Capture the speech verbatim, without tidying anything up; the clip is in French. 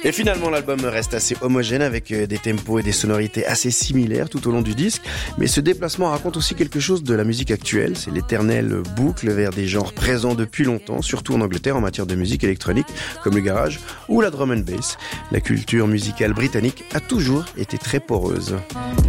Et finalement, l'album reste assez homogène avec des tempos et des sonorités assez similaires tout au long du disque. Mais ce déplacement raconte aussi quelque chose de la musique actuelle. C'est l'éternelle boucle vers des genres présents depuis longtemps, surtout en Angleterre en matière de musique électronique, comme le garage ou la drum and bass. La culture musicale britannique a toujours été très poreuse.